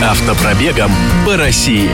Автопробегом по России.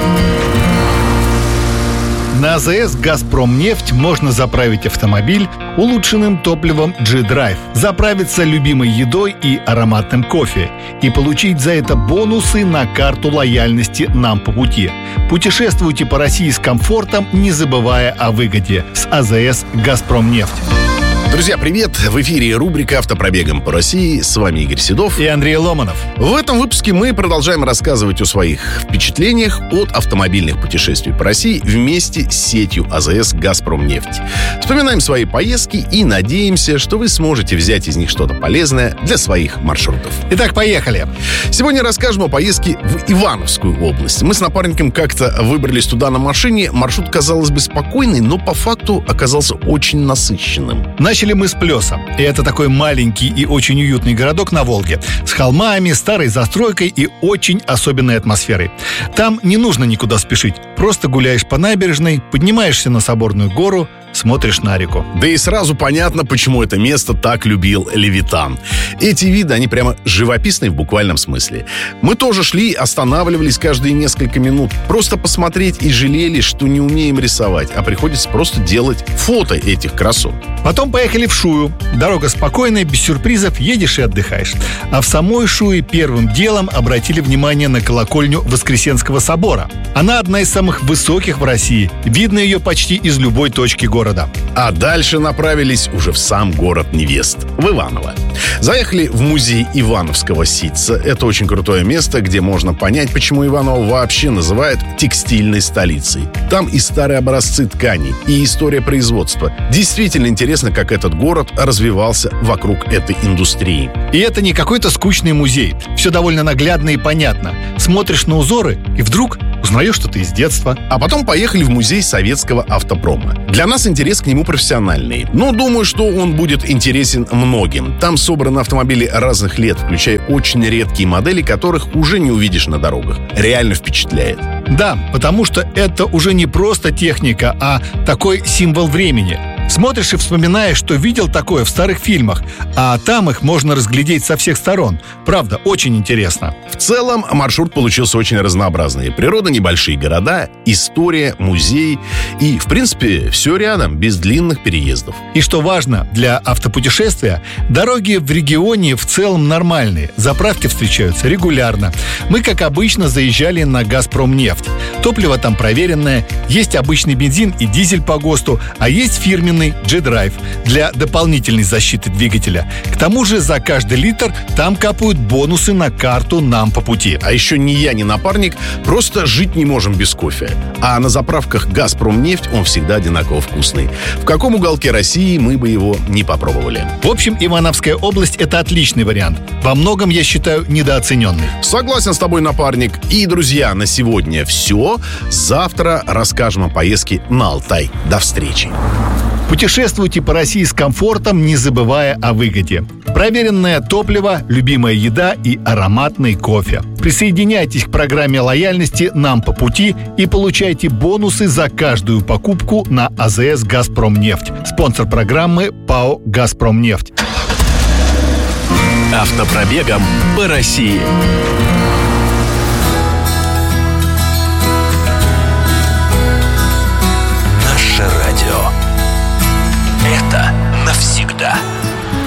На АЗС «Газпромнефть» можно заправить автомобиль улучшенным топливом G-Drive, заправиться любимой едой и ароматным кофе и получить за это бонусы на карту лояльности «Нам по пути». Путешествуйте по России с комфортом, не забывая о выгоде. С АЗС «Газпромнефть». Друзья, привет! В эфире рубрика «Автопробегом по России». С вами Игорь Седов и Андрей Ломанов. В этом выпуске мы продолжаем рассказывать о своих впечатлениях от автомобильных путешествий по России вместе с сетью АЗС «Газпромнефть». Вспоминаем свои поездки и надеемся, что вы сможете взять из них что-то полезное для своих маршрутов. Итак, поехали! Сегодня расскажем о поездке в Ивановскую область. Мы с напарником как-то выбрались туда на машине. Маршрут, казалось бы, спокойный, но по факту оказался очень насыщенным. Начали мы с Плеса. И это такой маленький и очень уютный городок на Волге. С холмами, старой застройкой и очень особенной атмосферой. Там не нужно никуда спешить. Просто гуляешь по набережной, поднимаешься на Соборную гору, смотришь на реку. Да и сразу понятно, почему это место так любил Левитан. Эти виды, они прямо живописные в буквальном смысле. Мы тоже шли, останавливались каждые несколько минут. Просто посмотреть и жалели, что не умеем рисовать, а приходится просто делать фото этих красот. Потом поехали в Шую. Дорога спокойная, без сюрпризов, едешь и отдыхаешь. А в самой Шуе первым делом обратили внимание на колокольню Воскресенского собора. Она одна из самых высоких в России. Видно ее почти из любой точки города. А дальше направились уже в сам город невест, в Иваново. Заехали в музей Ивановского ситца. Это очень крутое место, где можно понять, почему Иваново вообще называют текстильной столицей. Там и старые образцы тканей, и история производства. Действительно интересно, как этот город развивался вокруг этой индустрии. И это не какой-то скучный музей. Все довольно наглядно и понятно. Смотришь на узоры, и вдруг узнаешь что-то из детства. А потом поехали в музей советского автопрома. Для нас интерес к нему профессиональный. Но думаю, что он будет интересен многим. Там собраны автомобили разных лет, включая очень редкие модели, которых уже не увидишь на дорогах. Реально впечатляет. Да, потому что это уже не просто техника, а такой символ времени. Смотришь и вспоминаешь, что видел такое в старых фильмах, а там их можно разглядеть со всех сторон. Правда, очень интересно. В целом, маршрут получился очень разнообразный. Природа, небольшие города, история, музей. И, в принципе, все рядом, без длинных переездов. И что важно, для автопутешествия дороги в регионе в целом нормальные. Заправки встречаются регулярно. Мы, как обычно, заезжали на «Газпромнефть». Топливо там проверенное, есть обычный бензин и дизель по ГОСТу, а есть фирменный G-Drive для дополнительной защиты двигателя. К тому же за каждый литр там капают бонусы на карту «Нам по пути». А еще ни я, ни напарник просто жить не можем без кофе. А на заправках «Газпромнефть» он всегда одинаково вкусный. В каком уголке России мы бы его не попробовали. В общем, Ивановская область – это отличный вариант. Во многом, я считаю, недооцененный. Согласен с тобой, напарник. И, друзья, на сегодня все. Завтра расскажем о поездке на Алтай. До встречи. Путешествуйте по России с комфортом, не забывая о выгоде. Проверенное топливо, любимая еда и ароматный кофе. Присоединяйтесь к программе лояльности «Нам по пути» и получайте бонусы за каждую покупку на АЗС «Газпромнефть». Спонсор программы ПАО «Газпромнефть». Автопробегом по России. Наше радио. Это навсегда.